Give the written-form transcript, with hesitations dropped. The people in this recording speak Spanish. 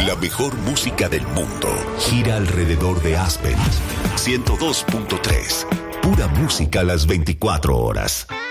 La mejor música del mundo gira alrededor de Aspen. 102.3. Pura música a las 24 horas.